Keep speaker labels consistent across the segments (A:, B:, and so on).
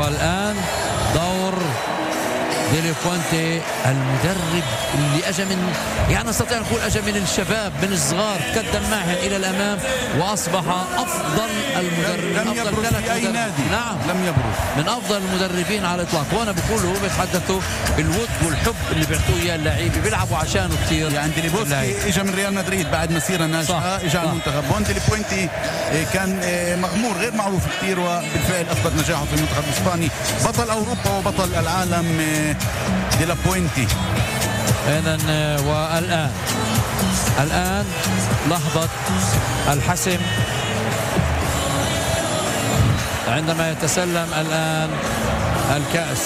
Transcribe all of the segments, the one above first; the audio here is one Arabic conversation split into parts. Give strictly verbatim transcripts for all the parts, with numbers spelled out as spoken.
A: والآن دور ديلي بوينتي المدرب اللي اجى من، يعني نستطيع نقول اجى من الشباب، من الصغار، تقدم معهم الى الامام واصبح افضل المدرب.
B: لم يبرز في اي نادي.
A: نعم
B: لم يبرز،
A: من افضل المدربين على الاطلاق. وانا بقول له بيتحدثوا بالود والحب اللي بيعطوه اياه اللعيبه، بيلعبوا عشانه كثير.
B: يعني ديلي بوينتي اجى من ريال مدريد بعد مسيره ناجحه، اجى على المنتخب. هون ديلي بوينتي كان مغمور غير معروف كثير، وبالفعل اثبت نجاحه في المنتخب الاسباني، بطل اوروبا وبطل العالم ديلا بوينتي.
A: إذن والآن الآن لحظة الحسم عندما يتسلم الآن الكأس.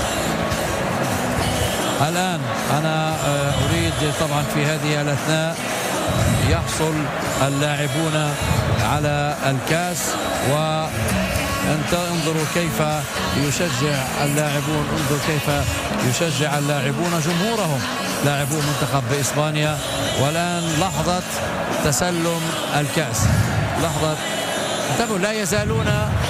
A: الآن أنا أريد طبعا في هذه الأثناء يحصل اللاعبون على الكأس، و أنت انظروا كيف يشجع اللاعبون، انظروا كيف يشجع اللاعبون جمهورهم لاعبو منتخب إسبانيا. والآن لحظة تسلم الكأس، لحظة. انتبهوا لا يزالون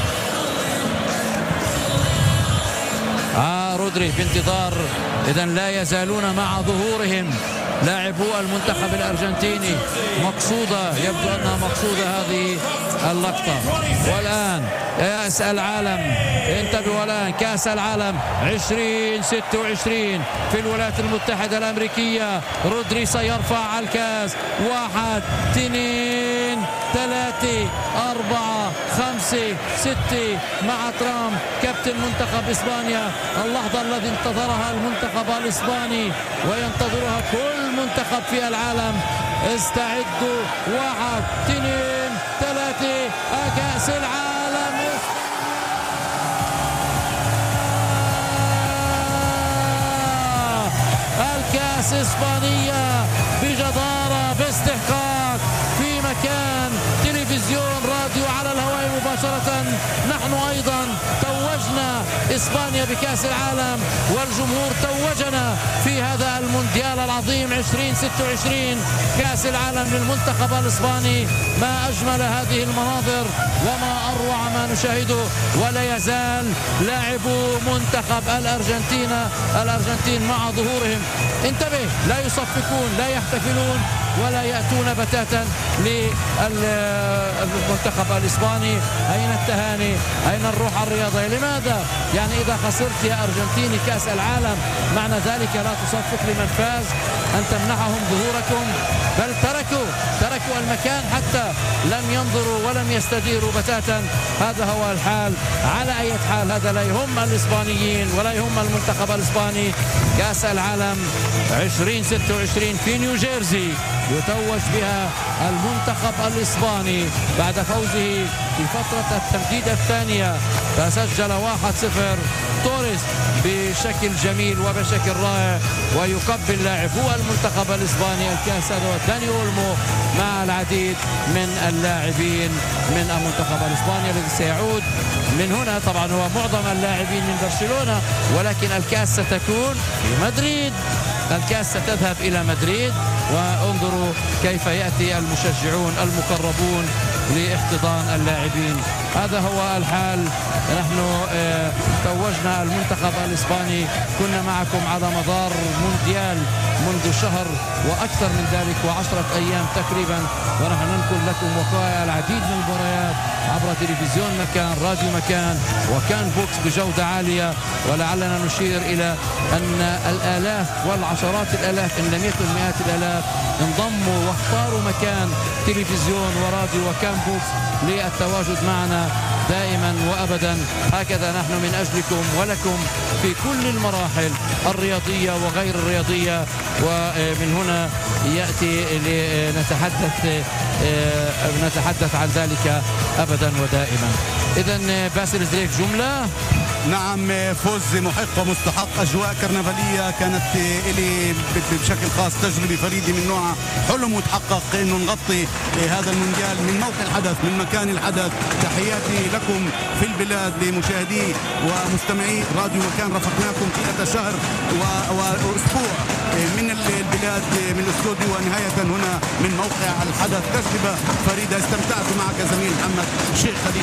A: آه رودري بانتظار. إذن لا يزالون مع ظهورهم لاعبو المنتخب الأرجنتيني. مقصودة، يبدو أنها مقصودة هذه اللقطة. والآن كأس العالم، انتبهوا الآن كأس العالم عشرين ستة وعشرين في الولايات المتحدة الأمريكية. رودري سيرفع الكأس. واحد اثنين ثلاثة أربعة خمسة ستة مع ترامب كابتن منتخب إسبانيا. اللحظة التي انتظرها المنتخب الإسباني وينتظرها كل منتخب في العالم. استعدوا، واحد اثنين ثلاثة، كأس العالم. الكأس إسبانية بجدارة، باستحقاق، في مكان تلفزيون راديو على الهواء مباشرة. نحن أيضا توجنا إسبانيا بكأس العالم، والجمهور توجنا في هذا المونديال العظيم عشرين ستة وعشرين كأس العالم للمنتخب الإسباني. ما أجمل هذه المناظر وما أروع ما نشاهده. ولا يزال لاعبو منتخب الأرجنتين الأرجنتين مع ظهورهم. انتبه، لا يصفقون، لا يحتفلون، ولا يأتون بتاتا للمنتخب الإسباني. أين التهاني؟ أين الروح الرياضية؟ لماذا؟ يعني إذا خسرت يا أرجنتيني كأس العالم معنى ذلك لا تصفق لمن فاز، أن تمنحهم ظهوركم؟ بل تركوا تركوا المكان حتى لم ينظروا ولم يستديروا بتاتا. هذا هو الحال. على أي حال هذا لا يهم الإسبانيين ولا يهم المنتخب الإسباني. كأس العالم عشرين ستة وعشرين في نيوجيرسي يتوج بها المنتخب الإسباني بعد فوزه في فترة التمديد الثانية، فسجل واحد صفر توريس بشكل جميل وبشكل رائع. ويقبل لاعبو المنتخب الإسباني الكأس هذا داني أولمو مع العديد من اللاعبين من المنتخب الإسباني الذي سيعود من هنا. طبعا هو معظم اللاعبين من برشلونة، ولكن الكأس ستكون في مدريد. الكأس ستذهب إلى مدريد، وانظروا كيف يأتي المشجعون المقربون لاحتضان اللاعبين. هذا هو الحال. نحن اه توجنا المنتخب الإسباني، كنا معكم على مدار مونديال منذ شهر وأكثر من ذلك وعشرة أيام تقريبا، ونحن ننقل لكم وقائع العديد من المباريات عبر تلفزيون مكان، راديو مكان، وكان بوكس بجودة عالية. ولعلنا نشير إلى أن الآلاف والعشرات الآلاف إن لم يكن مئات الآلاف انضموا واختاروا مكان تلفزيون وراديو وكان بوكس للتواجد معنا دائما وأبدا. هكذا نحن من أجلكم ولكم في كل المراحل الرياضية وغير الرياضية. ومن هنا يأتي لنتحدث نتحدث عن ذلك أبدا ودائما. إذن باسل زريك جملة.
B: نعم، فوز محق ومستحق، أجواء كرنفالية كانت إلي بشكل خاص تجربة فريدة من نوعها، حلم وتحقق إنه نغطي هذا المونديال من موقع الحدث، من مكان الحدث. تحياتي لكم في البلاد لمشاهدي ومستمعي راديو مكان، رافقناكم طيلة شهر وأسبوع من البلاد من الاستوديو ونهاية هنا من موقع الحدث. تجربة فريدة، استمتعت معك زميل محمد شيخ خليل.